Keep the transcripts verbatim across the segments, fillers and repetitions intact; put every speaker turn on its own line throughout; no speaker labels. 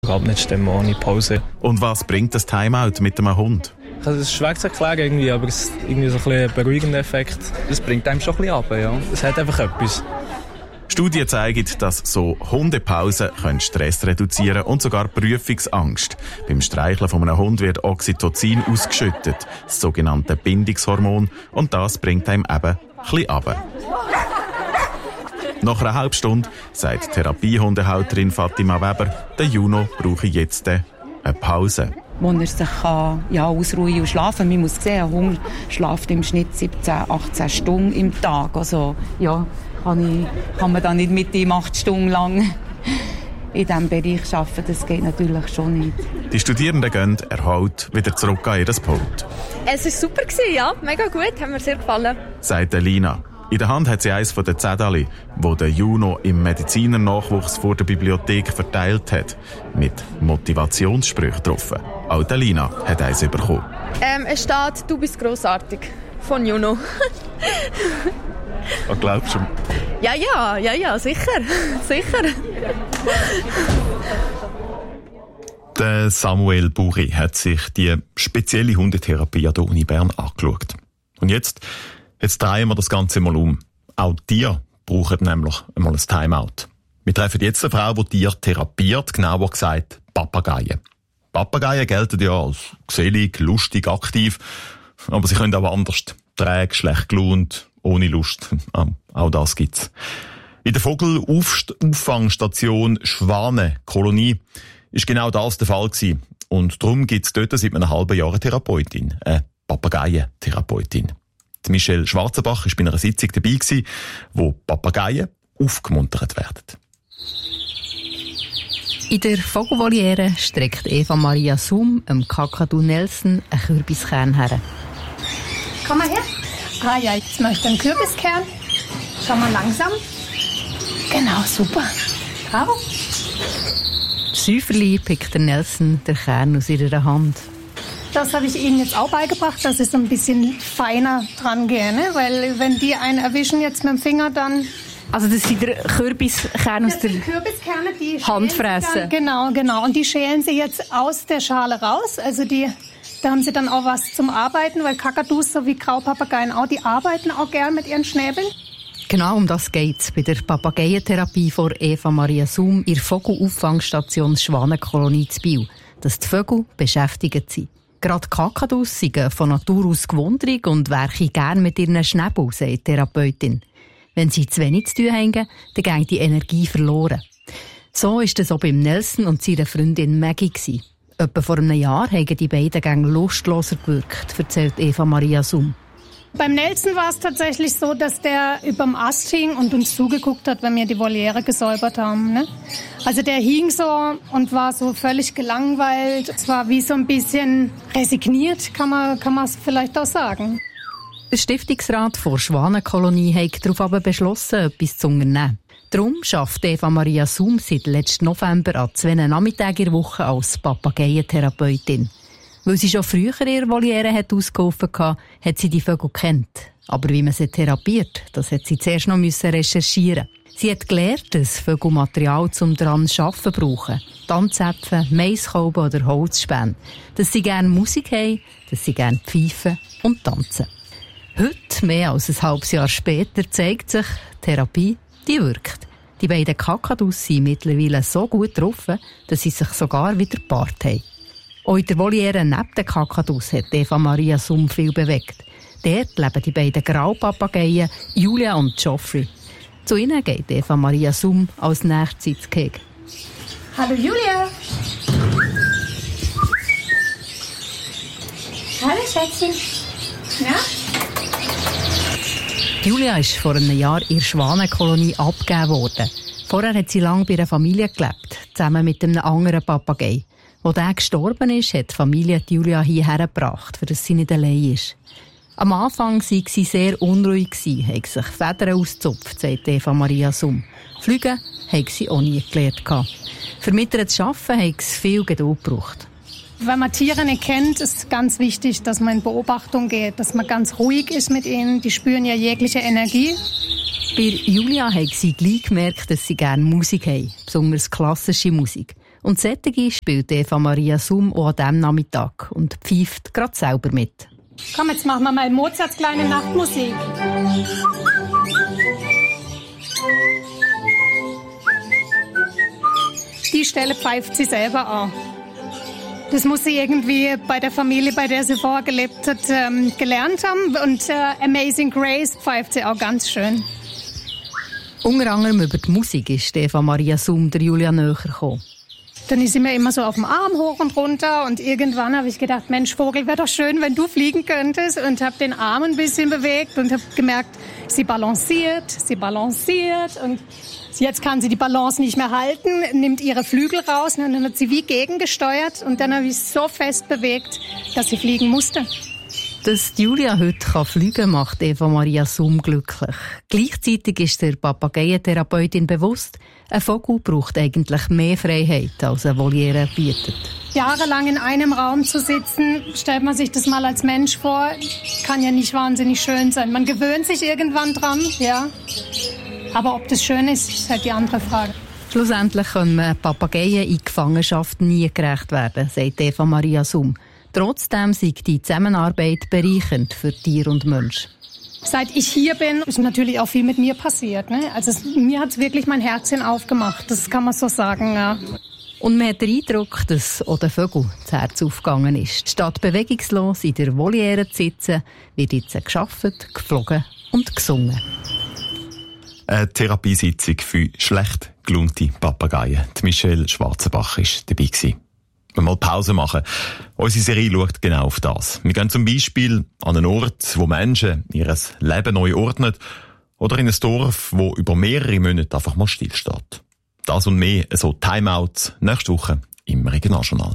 Überhaupt nicht stimmen ohne Pause.
Und was bringt das Timeout mit einem Hund?
Also es ist schwer zu erklären irgendwie, aber es ist irgendwie so ein bisschen ein beruhigender Effekt.
Das bringt einem schon ein bisschen runter, ja.
Es hat einfach etwas.
Studien zeigen, dass so Hundepausen Stress reduzieren und sogar Prüfungsangst. Beim Streicheln von einem Hund wird Oxytocin ausgeschüttet, das sogenannte Bindungshormon, und das bringt einem eben ein bisschen runter. Nach einer halben Stunde sagt Therapiehundehalterin Fatima Weber, der Juno brauche jetzt eine Pause.
Wo er sich kann, ja, ausruhen und schlafen. Man muss sehen, ein Hund schläft im Schnitt siebzehn, achtzehn Stunden im Tag. Also, ja, kann, ich, kann man da nicht mit ihm acht Stunden lang in diesem Bereich arbeiten. Das geht natürlich schon nicht.
Die Studierenden gehen erholt wieder zurück an ihr Pult.
Es war super, ja, mega gut, hat mir sehr gefallen.
Sagt Lina. In der Hand hat sie eines von den Zetteln, wo der Juno im Medizinernachwuchs vor der Bibliothek verteilt hat, mit Motivationssprüchen drauf. Auch Lina hat eins bekommen.
Ähm, es steht, du bist grossartig. Von Juno.
Was glaubst du?
Ja, ja, ja, ja, sicher. sicher.
Der Samuel Buri hat sich die spezielle Hundetherapie an der Uni Bern angeschaut. Und jetzt Jetzt drehen wir das Ganze mal um. Auch Tiere brauchen nämlich einmal ein Timeout. Wir treffen jetzt eine Frau, die Tiere therapiert, genauer gesagt Papageien. Papageien gelten ja als gesellig, lustig, aktiv, aber sie können auch anders. Träge, schlecht gelaunt, ohne Lust. Auch das gibt's. In der Vogelauffangstation Schwanenkolonie ist genau das der Fall gewesen. Und darum gibt's dort seit einem halben Jahr eine Therapeutin, eine Papageientherapeutin. Michelle Schwarzenbach war bei einer Sitzung dabei, wo Papageien aufgemuntert werden.
In der Vogelvoliere streckt Eva Maria Sum dem Kakadu Nelson einen Kürbiskern her.
Komm mal her. Ah ja, jetzt möchte ich einen Kürbiskern. Schau mal langsam. Genau, super. Bravo.
Säuferli pickt der Nelson den Kern aus ihrer Hand.
Das habe ich Ihnen jetzt auch beigebracht, dass ich so ein bisschen feiner dran gehe, ne? Weil wenn die einen erwischen jetzt mit dem Finger, dann...
Also das sind der Kürbiskerne aus der
Kürbiskerne, die
Handfressen.
Genau, genau. Und die schälen sie jetzt aus der Schale raus. Also die, da haben sie dann auch was zum Arbeiten, weil Kakadus sowie Graupapageien auch, die arbeiten auch gern mit ihren Schnäbeln.
Genau um das geht's bei der Papageientherapie von Eva Maria Sum in der Vogelauffangstation Schwanenkolonie zu Biel, dass die Vögel beschäftigt sind. Gerade Kakadus sind von Natur aus gewundrig und werken gerne mit ihren Schnäbeln, sagt die Therapeutin. Wenn sie zu wenig zu tun haben, dann geht die Energie verloren. So war das auch beim Nelson und seiner Freundin Maggie. Etwa vor einem Jahr haben die beiden Gänge lustloser gewirkt, erzählt Eva Maria Sum.
Beim Nelson war es tatsächlich so, dass der überm Ast hing und uns zugeguckt hat, wenn wir die Voliere gesäubert haben. Ne? Also der hing so und war so völlig gelangweilt. Es war wie so ein bisschen resigniert, kann man kann man es vielleicht auch sagen.
Der Stiftungsrat der Schwanenkolonie hat darauf aber beschlossen, etwas zu unternehmen. Darum arbeitet Eva Maria Sum seit letzten November an zwei Nachmittagen in der Woche als Papageientherapeutin. Weil sie schon früher ihre Voliere hat ausgeholfen hatte, hat sie die Vögel gekannt. Aber wie man sie therapiert, das hat sie zuerst noch recherchieren. Sie hat gelernt, dass Vögel Material zum daran zu arbeiten brauchen. Tannzäpfen, Maiskolben oder Holzspäne. Dass sie gerne Musik haben, dass sie gerne pfeifen und tanzen. Heute, mehr als ein halbes Jahr später, zeigt sich, die Therapie, die wirkt. Die beiden Kakadus sind mittlerweile so gut getroffen, dass sie sich sogar wieder gepaart haben. Auch in der Voliere neben den Kakadus hat Eva Maria Sum viel bewegt. Dort leben die beiden Graupapageien Julia und Geoffrey. Zu ihnen geht Eva Maria Sum als nächstes ins Gehege.
Hallo Julia. Hallo Schätzchen. Na?
Julia ist vor einem Jahr in der Schwanenkolonie abgegeben worden. Vorher hat sie lange bei einer Familie gelebt, zusammen mit einem anderen Papagei. Als der gestorben ist, hat die Familie Julia hierher gebracht, für dass sie nicht allein ist. Am Anfang war sie sehr unruhig, hat sich Federn ausgezupft, sagt Eva Maria Sum. Fliegen hat sie auch nie gelernt. Für mit ihr zu arbeiten hat sie viel Geduld gebraucht.
Wenn man Tiere nicht kennt, ist es ganz wichtig, dass man in Beobachtung geht, dass man ganz ruhig ist mit ihnen. Die spüren ja jegliche Energie.
Bei Julia hat sie gleich gemerkt, dass sie gerne Musik haben, besonders klassische Musik. Und solche spielt Eva Maria Sum auch an diesem Nachmittag und pfeift gerade selber mit.
Komm, jetzt machen wir mal Mozarts kleine Nachtmusik. Die Stelle pfeift sie selber an. Das muss sie irgendwie bei der Familie, bei der sie vorher gelebt hat, ähm, gelernt haben. Und äh, Amazing Grace pfeift sie auch ganz schön.
Unter anderem über die Musik ist Eva Maria Sum der Julia näher gekommen.
Dann ist sie mir immer so auf dem Arm hoch und runter. Und irgendwann habe ich gedacht, Mensch, Vogel, wäre doch schön, wenn du fliegen könntest. Und habe den Arm ein bisschen bewegt und habe gemerkt, sie balanciert, sie balanciert. Und jetzt kann sie die Balance nicht mehr halten, nimmt ihre Flügel raus und dann hat sie wie gegengesteuert. Und dann habe ich so fest bewegt, dass sie fliegen musste.
Dass Julia heute fliegen kann, macht Eva Maria Sum glücklich. Gleichzeitig ist der Papageientherapeutin bewusst, ein Vogel braucht eigentlich mehr Freiheit, als eine Voliere bietet.
Jahrelang in einem Raum zu sitzen, stellt man sich das mal als Mensch vor, kann ja nicht wahnsinnig schön sein. Man gewöhnt sich irgendwann dran, ja. Aber ob das schön ist, ist halt die andere Frage.
Schlussendlich können Papageien in Gefangenschaft nie gerecht werden, sagt Eva Maria Sum. Trotzdem sei die Zusammenarbeit bereichernd für Tier und Mensch.
Seit ich hier bin, ist natürlich auch viel mit mir passiert. Ne? Also es, mir hat es wirklich mein Herzchen aufgemacht, das kann man so sagen. Ja.
Und man hat den Eindruck, dass auch den Vögeln das Herz aufgegangen ist. Statt bewegungslos in der Voliere zu sitzen, wird jetzt gearbeitet, geflogen und gesungen.
Eine Therapiesitzung für schlecht gelaunte Papageien. Die Michelle Schwarzenbach war dabei. Wir mal Pause machen. Unsere Serie schaut genau auf das. Wir gehen zum Beispiel an einen Ort, wo Menschen ihr Leben neu ordnen, oder in ein Dorf, wo über mehrere Monate einfach mal stillsteht. Das und mehr, so Timeouts, nächste Woche im Regionaljournal.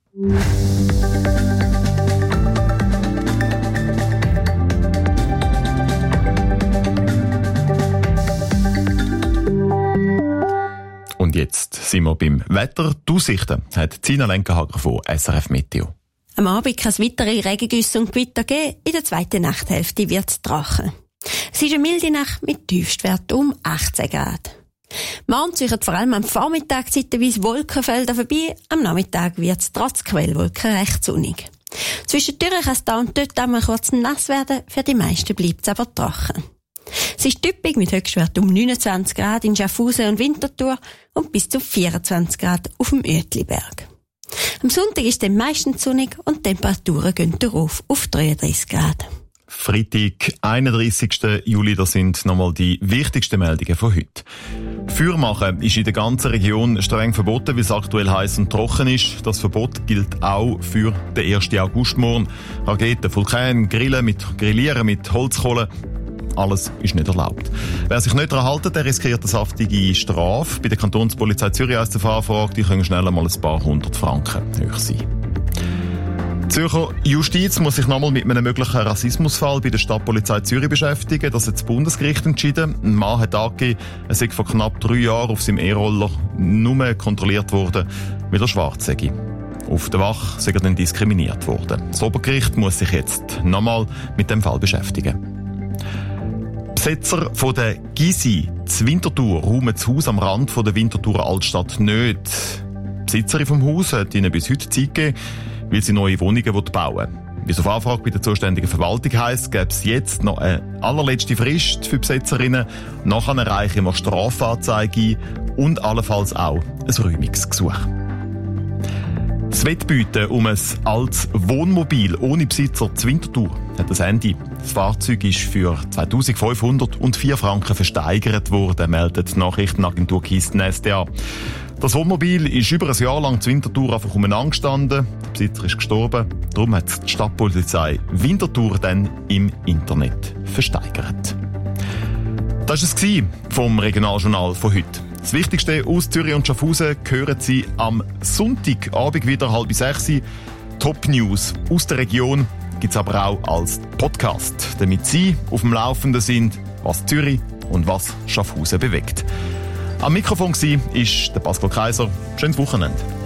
Und jetzt sind wir beim Wetter. Die Aussichten hat Zina Lenkenhager von S R F Meteo.
Am Abend kann es weitere Regengüsse und Gewitter geben. In der zweiten Nachthälfte wird es trocken. Es ist eine milde Nacht mit Tiefstwert um achtzehn Grad. Morgen ziehen vor allem am Vormittag zeitweise Wolkenfelder vorbei. Am Nachmittag wird es trotz Quellwolken recht sonnig. Zwischendurch kann es da und dort einmal kurz nass werden. Für die meisten bleibt es aber trocken. Es ist typisch mit Höchstwert um neunundzwanzig Grad in Schaffhausen und Winterthur und bis zu vierundzwanzig Grad auf dem Uetliberg. Am Sonntag ist es meistens sonnig und die Temperaturen gehen darauf auf dreiunddreißig Grad.
Freitag, einunddreißigsten Juli, das sind nochmal die wichtigsten Meldungen von heute. Feuermachen ist in der ganzen Region streng verboten, weil es aktuell heiß und trocken ist. Das Verbot gilt auch für den ersten August morgen. Raketen, Vulkan, Grillen mit Grillieren mit Holzkohle. Alles ist nicht erlaubt. Wer sich nicht daran hält, der riskiert eine saftige Strafe. Bei der Kantonspolizei Zürich heisst der Fahrvorgang, die können schnell einmal ein paar hundert Franken hoch sein. Die Zürcher Justiz muss sich nochmal mit einem möglichen Rassismusfall bei der Stadtpolizei Zürich beschäftigen. Das hat das Bundesgericht entschieden. Ein Mann hat angegeben, er sei vor knapp drei Jahren auf seinem E-Roller nur kontrolliert worden, weil er schwarz sei. Auf der Wache sei er dann diskriminiert worden. Das Obergericht muss sich jetzt nochmal mit dem Fall beschäftigen. Besitzer von der Gysi zu Winterthur räumen das Haus am Rand von der Winterthurer Altstadt nicht. Die Besitzerin vom Haus hat ihnen bis heute Zeit gegeben, weil sie neue Wohnungen bauen will. Wie es auf Anfrage bei der zuständigen Verwaltung heisst, gäbe es jetzt noch eine allerletzte Frist für Besitzerinnen. Nachher erreichen wir Strafanzeige ein und allenfalls auch ein Räumungsgesuch. Das Wettbieten um ein altes Wohnmobil ohne Besitzer zu Winterthur hat das Ende. Das Fahrzeug ist für zweitausendfünfhundertvier Franken versteigert worden, meldet die Nachrichtenagentur Kisten S D A. Das Wohnmobil ist über ein Jahr lang zu Winterthur einfach umeinander gestanden. Der Besitzer ist gestorben. Darum hat die Stadtpolizei Winterthur dann im Internet versteigert. Das war es vom Regionaljournal von heute. Das Wichtigste aus Zürich und Schaffhausen hören Sie am Sonntagabend wieder halb sechs. Top News aus der Region gibt es aber auch als Podcast, damit Sie auf dem Laufenden sind, was Zürich und was Schaffhausen bewegt. Am Mikrofon war der Pascal Kaiser. Schönes Wochenende.